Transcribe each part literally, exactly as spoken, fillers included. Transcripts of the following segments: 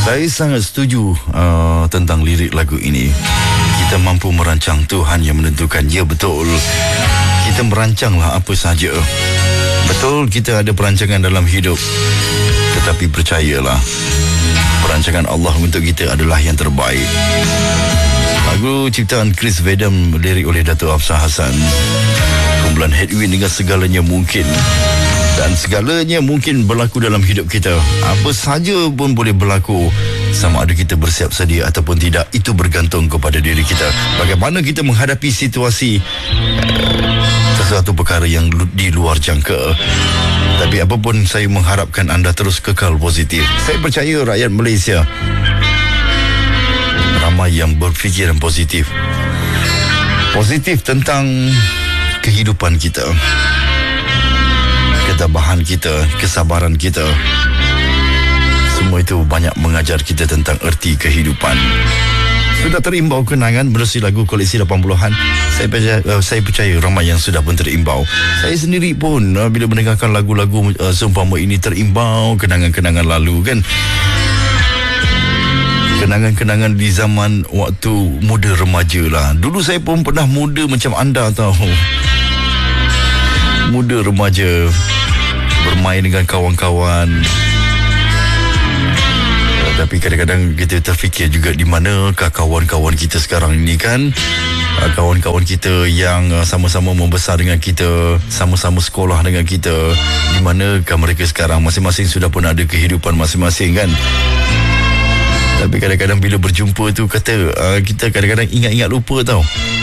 Saya sangat setuju uh, tentang lirik lagu ini. Kita mampu merancang, Tuhan yang menentukan. Ya, betul. Kita merancanglah apa sahaja. Betul, kita ada perancangan dalam hidup. Tetapi percayalah, perancangan Allah untuk kita adalah yang terbaik. Lagu ciptaan Chris Vedam, lirik oleh Dato' Hafsah Hassan. Kumpulan Headwind dengan segalanya mungkin. Dan segalanya mungkin berlaku dalam hidup kita. Apa saja pun boleh berlaku. Sama ada kita bersiap sedia ataupun tidak, itu bergantung kepada diri kita. Bagaimana kita menghadapi situasi sesuatu perkara yang di luar jangka. Tapi apapun, saya mengharapkan anda terus kekal positif. Saya percaya rakyat Malaysia ramai yang berfikiran positif. Positif tentang kehidupan kita, ketabahan kita, kesabaran kita. Semua itu banyak mengajar kita tentang erti kehidupan. Sudah terimbau kenangan menerusi lagu koleksi lapan puluhan. Saya percaya, uh, saya percaya ramai yang sudah pun terimbau. Saya sendiri pun uh, bila mendengarkan lagu-lagu uh, seumpama ini, terimbau kenangan-kenangan lalu kan. Kenangan-kenangan di zaman waktu muda remaja lah. Dulu saya pun pernah muda macam anda tahu. Muda remaja, bermain dengan kawan-kawan. Tapi kadang-kadang kita terfikir juga, di manakah kawan-kawan kita sekarang ini kan? Kawan-kawan kita yang sama-sama membesar dengan kita, sama-sama sekolah dengan kita, di manakah mereka sekarang? Masing-masing sudah pun ada kehidupan masing-masing kan? Tapi kadang-kadang bila berjumpa tu, kata kita kadang-kadang ingat-ingat lupa tau.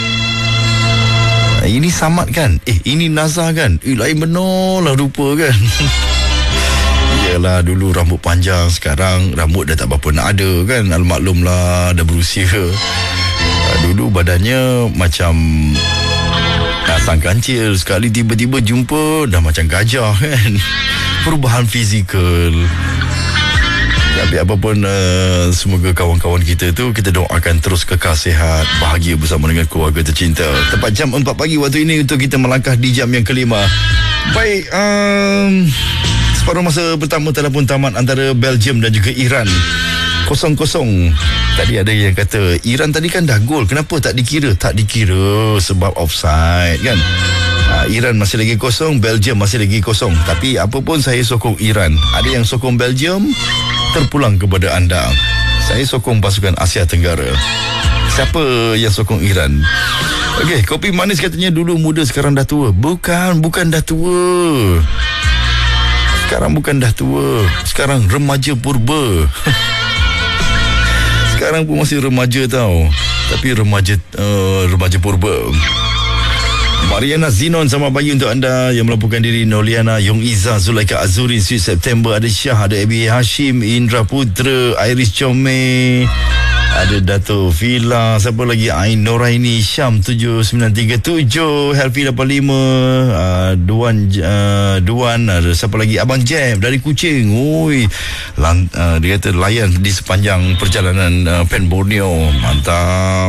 Ini Samad kan? Eh, ini Nazar kan? Eh, lain benar lah rupa kan? Yalah, dulu rambut panjang, sekarang rambut dah tak apa-apa nak ada kan. Almaklum lah, dah berusia. Dulu badannya macam sang kancil, sekali tiba-tiba jumpa dah macam gajah kan. Perubahan fizikal. Tapi apapun, uh, semoga kawan-kawan kita tu, kita doakan terus kekal sihat, bahagia bersama dengan keluarga tercinta. Tepat jam empat pagi waktu ini untuk kita melangkah di jam yang kelima. Baik, um, separuh masa pertama telah pun tamat antara Belgium dan juga Iran. Kosong-kosong. Tadi ada yang kata, Iran tadi kan dah gol, kenapa tak dikira? Tak dikira sebab offside kan. uh, Iran masih lagi kosong, Belgium masih lagi kosong. Tapi apa pun, saya sokong Iran. Ada yang sokong Belgium, terpulang kepada anda. Saya sokong pasukan Asia Tenggara. Siapa yang sokong Iran? Okey, kopi manis katanya dulu muda, sekarang dah tua. Bukan, bukan dah tua. Sekarang bukan dah tua. Sekarang remaja purba. Sekarang pun masih remaja tau. Tapi remaja uh, remaja purba. Mariana Zinon sama bayi untuk anda yang melaporkan diri. Noliana, Yong Iza, Zulaika Azurin, Sweet September, ada Syah, ada Abi Hashim, Indra Putra, Iris Chome, ada Dato' Fila, siapa lagi? Ain Noraini, Syam tujuh sembilan tiga tujuh, Helfi lapan lima, uh, Duan uh, Duan, ada siapa lagi? Abang Jeb dari Kuching. Ui, Lan, uh, dia kata layan di sepanjang perjalanan uh, Pen Borneo. Mantap.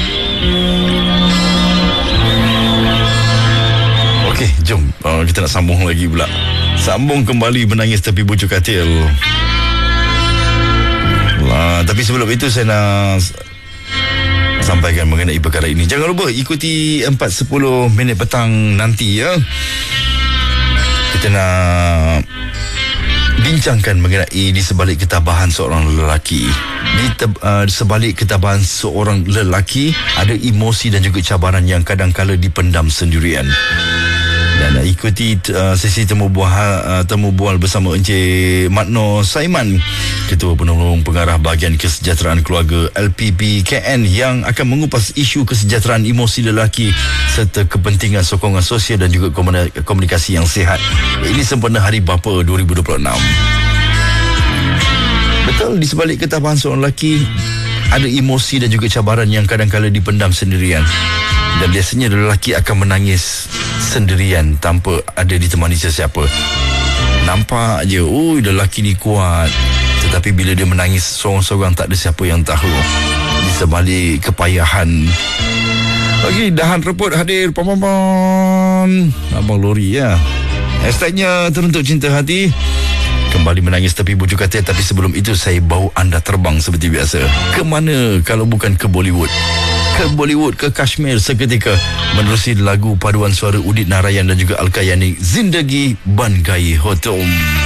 Okey, jom uh, kita nak sambung lagi pula. Sambung kembali Menangis Tepi Bujuk Katil. Lah, tapi sebelum itu saya nak sampaikan mengenai perkara ini. Jangan lupa ikuti empat sepuluh minit petang nanti ya. Kita nak bincangkan mengenai di sebalik ketabahan seorang lelaki. Di, te- uh, di sebalik ketabahan seorang lelaki ada emosi dan juga cabaran yang kadang-kala dipendam sendirian. Dan uh, ikuti uh, sesi temu bual uh, temu bual bersama Encik Matno Saiman, Ketua Penolong Pengarah Bahagian Kesejahteraan Keluarga L P B K N, yang akan mengupas isu kesejahteraan emosi lelaki serta kepentingan sokongan sosial dan juga komunikasi yang sihat. Ini sempena Hari Bapa dua ribu dua puluh enam. Betul, di sebalik ketabahan seorang lelaki ada emosi dan juga cabaran yang kadang-kala dipendam sendirian. Dan biasanya lelaki akan menangis sendirian tanpa ada ditemani sesiapa. Nampak je, oh lelaki ni kuat. Tetapi bila dia menangis seorang-seorang, tak ada siapa yang tahu di sebalik kepayahan. Okey, Dahan Reput hadir. Pam-pam-pam. Abang Lori ya. Hashtagnya Teruntuk Cinta Hati. Kembali menangis tepi bujur katil. Tapi sebelum itu saya bawa anda terbang seperti biasa. Ke mana kalau bukan ke Bollywood? Ke Bollywood, ke Kashmir seketika, menerusi lagu paduan suara Udit Narayan dan juga Alkayani, Zindagi Ban Gaye Ho Tum.